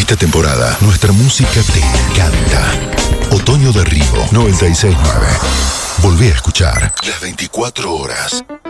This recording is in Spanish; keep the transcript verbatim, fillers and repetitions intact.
esta temporada, nuestra música te encanta. Otoño de Río noventa y seis punto nueve. Volví a escuchar las veinticuatro horas.